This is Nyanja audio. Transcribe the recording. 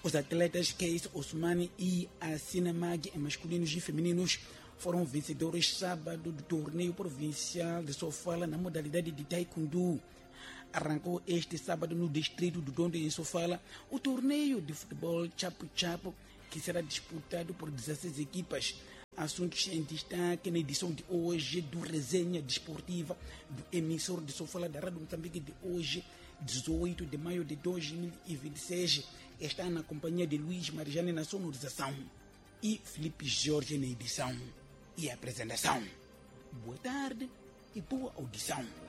Os atletas Case Osmani e Assina Mag, em masculinos e femininos, foram vencedores sábado do torneio provincial de Sofala na modalidade de Taekwondo. Arrancou este sábado no distrito do Dondo, em Sofala, o torneio de futebol Chapo-Chapo, que será disputado por 16 equipas. Assuntos em destaque na edição de hoje do Resenha Desportiva do emissor de Sofala da Rádio Moçambique de hoje, 18 de maio de 2026. Está na companhia de Luís Marijane na sonorização e Felipe Jorge na edição e apresentação. Boa tarde e boa audição.